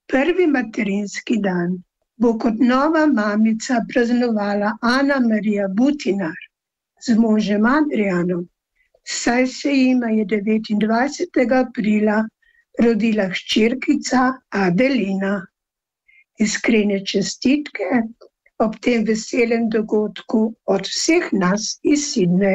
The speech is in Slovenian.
Prvi materinski dan bo kot nova mamica praznovala Ana Marija Butinar z možem Adrijanom, saj se jima je 29. aprila rodila hčerkica Adelina. Iskrene čestitke ob tem veselem dogodku od vseh nas iz Sydneyja.